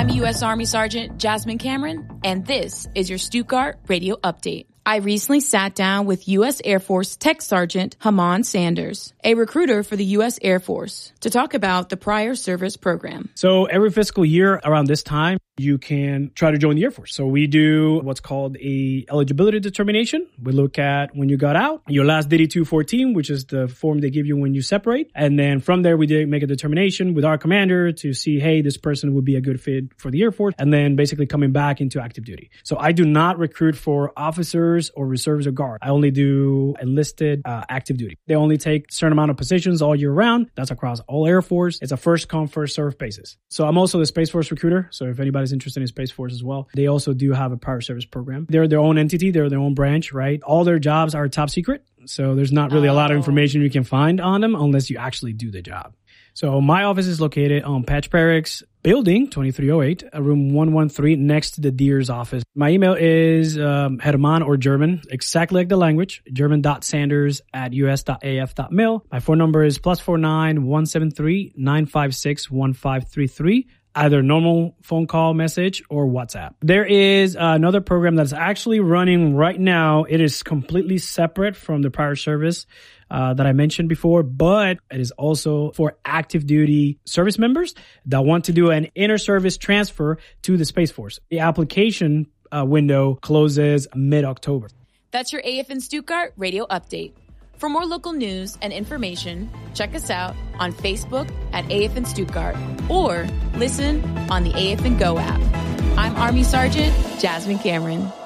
I'm U.S. Army Sergeant Jasmine Cameron, and this is your Stuttgart Radio Update. I recently sat down with U.S. Air Force Tech Sergeant Haman Sanders, a recruiter for the U.S. Air Force, to talk about the prior service program. So every fiscal year around this time, you can try to join the Air Force. So we do what's called a eligibility determination. We look at when you got out, your last DD-214, which is the form they give you when you separate. And then from there, we did make a determination with our commander to see, hey, this person would be a good fit for the Air Force. And then basically coming back into active duty. So I do not recruit for officers or reserves or guard. I only do enlisted active duty. They only take a certain amount of positions all year round. That's across all Air Force. It's a first come, first serve basis. So I'm also the Space Force recruiter. So if anybody's interested in Space Force as well, they also do have a prior service program. They're their own entity. They're their own branch, right? All their jobs are top secret. So there's not really a lot of information you can find on them unless you actually do the job. So my office is located on Patch Barracks Building 2308, room 113, next to the Deers office. My email is Herman or German, exactly like the language, german.sanders@us.af.mil. My phone number is +49 173 956 1533. Either normal phone call message or WhatsApp. There is another program that's actually running right now. It is completely separate from the prior service that I mentioned before, but it is also for active duty service members that want to do an inter-service transfer to the Space Force. The application window closes mid-October. That's your AFN Stuttgart Radio Update. For more local news and information, check us out on Facebook at AFN Stuttgart or listen on the AFN Go app. I'm Army Sergeant Jasmine Cameron.